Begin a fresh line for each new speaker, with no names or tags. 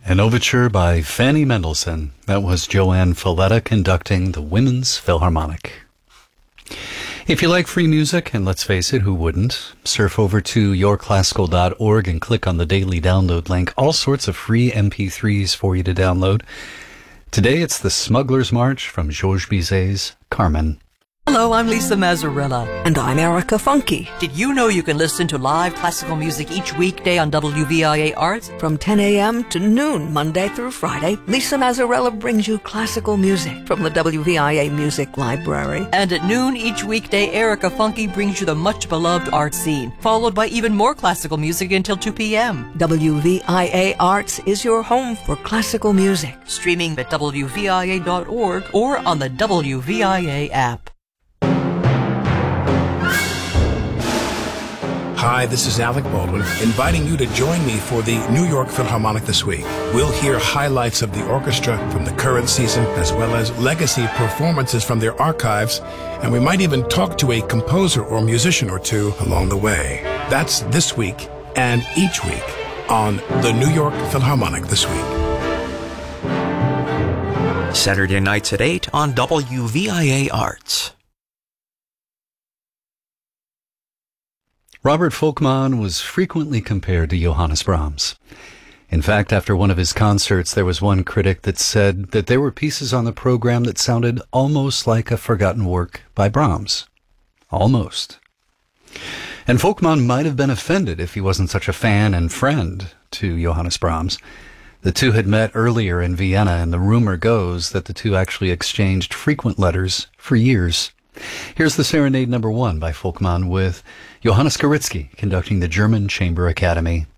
An overture by Fanny Mendelssohn. That was Joanne Falletta conducting the Women's Philharmonic. If you like free music, and let's face it, who wouldn't, surf over to yourclassical.org and click on the daily download link. All sorts of free MP3s for you to download. Today it's the Smuggler's March from Georges Bizet's Carmen.
Hello, I'm Lisa Mazzarella.
And I'm Erica Funky.
Did you know you can listen to live classical music each weekday on WVIA Arts?
From 10 a.m. to noon, Monday through Friday, Lisa Mazzarella brings you classical music from the WVIA Music Library.
And at noon each weekday, Erica Funky brings you the much-beloved art scene, followed by even more classical music until 2 p.m.
WVIA Arts is your home for classical music.
Streaming at WVIA.org or on the WVIA app.
Hi, this is Alec Baldwin, inviting you to join me for the New York Philharmonic this week. We'll hear highlights of the orchestra from the current season, as well as legacy performances from their archives, and we might even talk to a composer or musician or two along the way. That's this week and each week on the New York Philharmonic this week.
Saturday nights at 8 on WVIA Arts.
Robert Volkmann was frequently compared to Johannes Brahms. In fact, after one of his concerts, there was one critic that said that there were pieces on the program that sounded almost like a forgotten work by Brahms. Almost. And Volkmann might have been offended if he wasn't such a fan and friend to Johannes Brahms. The two had met earlier in Vienna, and the rumor goes that the two actually exchanged frequent letters for years. Here's the Serenade No. 1 by Volkmann with Johannes Karitzky conducting the German Chamber Academy.